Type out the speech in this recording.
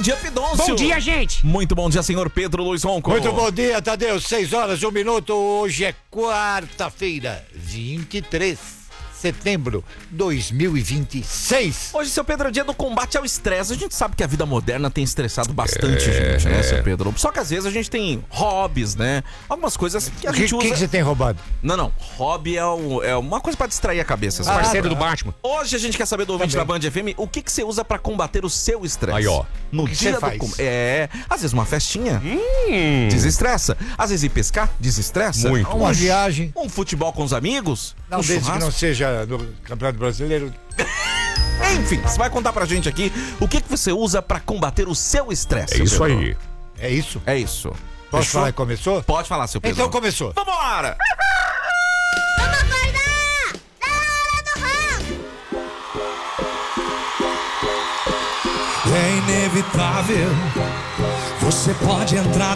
dia, Pidoncio. Bom dia, gente. Muito bom dia, senhor Pedro Luiz Ronco. Muito bom dia, Tadeu. 6h01. Hoje é quarta-feira, 23 de setembro de 2026. Hoje, seu Pedro, é dia do combate ao estresse. A gente sabe que a vida moderna tem estressado bastante gente, né, seu Pedro? Só que às vezes a gente tem hobbies, né? Algumas coisas que a gente usa... O que você tem roubado? Não. Hobby é uma coisa pra distrair a cabeça. Parceiro do Batman. Hoje a gente quer saber do ouvinte da Band FM o que você usa pra combater o seu estresse. Aí, ó. No que dia você faz? às vezes uma festinha. Desestressa. Às vezes ir pescar, desestressa. Muito. Uma viagem. Um futebol com os amigos. Não, um desde que churrasco. não seja no Campeonato Brasileiro. Enfim, você vai contar pra gente aqui o que você usa pra combater o seu estresse. É seu isso Pedro. aí. É isso? É isso. Posso Fechou? falar que começou? Pode falar, seu Pedro. Então começou. Vambora! Vamos acordar! Tá na hora do rango! É inevitável, você pode entrar